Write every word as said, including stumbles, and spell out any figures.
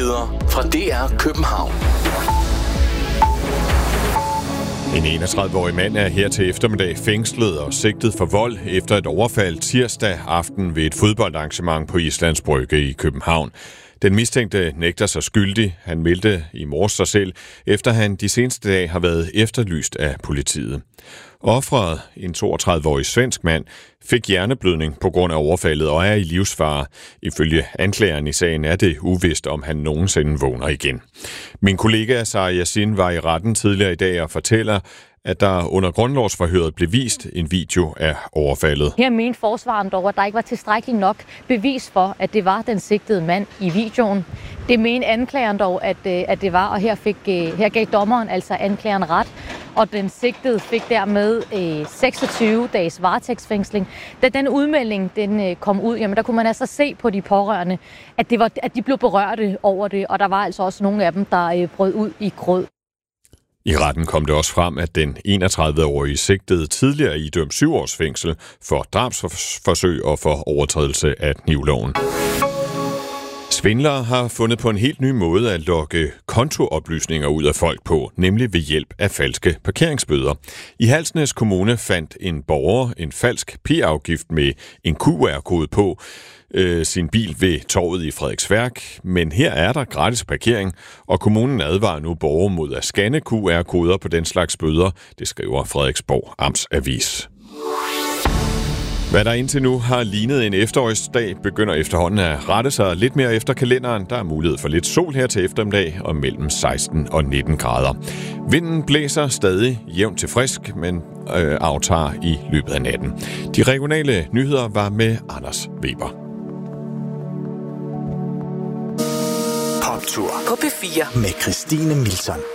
Nyheder fra D R København. En enogtredive-årig mand er her til eftermiddag fængslet og sigtet for vold efter et overfald tirsdag aften ved et fodboldarrangement på Islands Brygge i København. Den mistænkte nægter sig skyldig. Han meldte i morges sig selv, efter han de seneste dage har været efterlyst af politiet. Offeret, en toogtredive-årig svensk mand, fik hjerneblødning på grund af overfaldet og er i livsfare. Ifølge anklageren i sagen er det uvist, om han nogensinde vågner igen. Min kollega Sara Yasin var i retten tidligere i dag og fortæller, at der under grundlovsforhøret blev vist en video af overfaldet. Her mente forsvaren dog, at der ikke var tilstrækkeligt nok bevis for, at det var den sigtede mand i videoen. Det mente anklageren dog, at, at det var, og her, fik, her gav dommeren, altså anklageren, ret. Og den sigtede fik dermed øh, seksogtyve dages varetægtsfængsling. Da den udmelding den, øh, kom ud, jamen, der kunne man altså se på de pårørende, at, det var, at de blev berørte over det, og der var altså også nogle af dem, der øh, brød ud i gråd. I retten kom det også frem, at den enogtredive-årige sigtede tidligere idømt syv års fængsel for drabsforsøg og for overtrædelse af knivloven. Svindlere har fundet på en helt ny måde at lokke kontooplysninger ud af folk på, nemlig ved hjælp af falske parkeringsbøder. I Halsnæs Kommune fandt en borger en falsk p-afgift med en Q R-kode på øh, sin bil ved torvet i Frederiksværk, men her er der gratis parkering, og kommunen advarer nu borgere mod at scanne Q R-koder på den slags bøder, det skriver Frederiksborg Amtsavis. Hvad der indtil nu har lignet en efterårsdag, begynder efterhånden at rette sig lidt mere efter kalenderen. Der er mulighed for lidt sol her til eftermiddag og mellem seksten og nitten grader. Vinden blæser stadig jævnt til frisk, men øh, aftager i løbet af natten. De regionale nyheder var med Anders Weber. Poptur på P fire med Christine Milson.